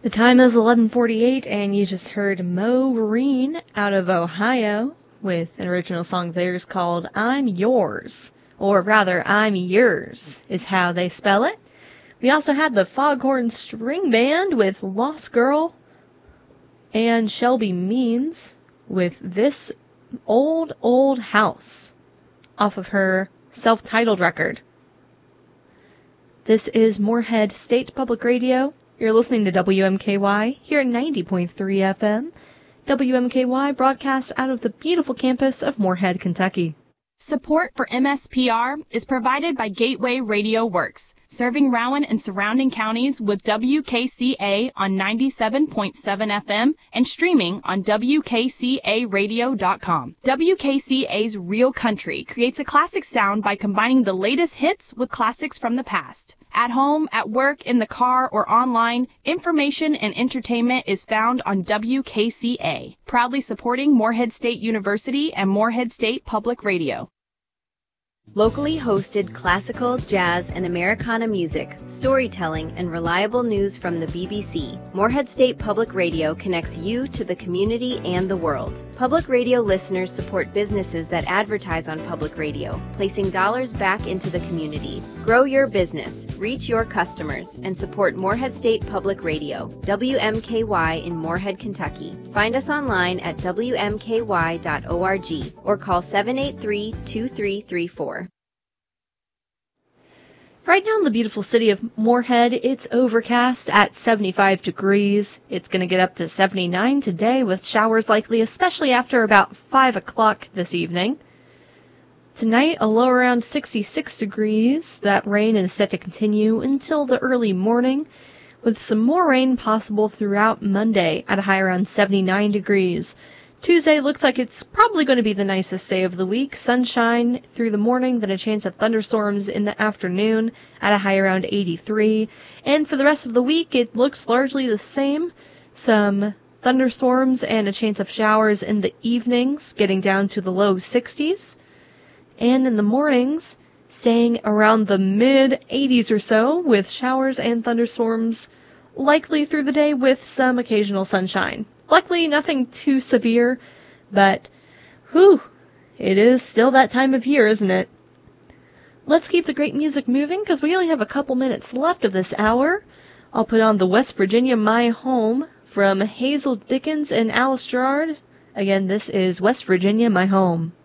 The time is 11:48, and you just heard Mo Green out of Ohio with an original song of theirs called I'm Yours. Or rather, I'm Yours is how they spell it. We also had the Foghorn String Band with Lost Girl and Shelby Means with This Old, Old House off of her self-titled record. This is Moorhead State Public Radio. You're listening to WMKY here at 90.3 FM. WMKY broadcasts out of the beautiful campus of Moorhead, Kentucky. Support for MSPR is provided by Gateway Radio Works, serving Rowan and surrounding counties with WKCA on 97.7 FM and streaming on WKCAradio.com. WKCA's Real Country creates a classic sound by combining the latest hits with classics from the past. At home, at work, in the car, or online, information and entertainment is found on WKCA, proudly supporting Moorhead State University and Moorhead State Public Radio. Locally hosted classical, jazz, and Americana music, storytelling, and reliable news from the BBC, Moorhead State Public Radio connects you to the community and the world. Public radio listeners support businesses that advertise on public radio, placing dollars back into the community. Grow your business, reach your customers, and support Moorhead State Public Radio, WMKY in Moorhead, Kentucky. Find us online at WMKY.org or call 783-2334. Right now in the beautiful city of Moorhead, it's overcast at 75 degrees. It's going to get up to 79 today with showers likely, especially after about 5 o'clock this evening. Tonight, a low around 66 degrees. That rain is set to continue until the early morning, with some more rain possible throughout Monday at a high around 79 degrees. Tuesday looks like it's probably going to be the nicest day of the week. Sunshine through the morning, then a chance of thunderstorms in the afternoon at a high around 83. And for the rest of the week, it looks largely the same. Some thunderstorms and a chance of showers in the evenings, getting down to the low 60s. And in the mornings, staying around the mid-80s or so, with showers and thunderstorms likely through the day with some occasional sunshine. Luckily, nothing too severe, but, it is still that time of year, isn't it? Let's keep the great music moving, because we only have a couple minutes left of this hour. I'll put on the West Virginia My Home from Hazel Dickens and Alice Gerrard. Again, this is West Virginia My Home.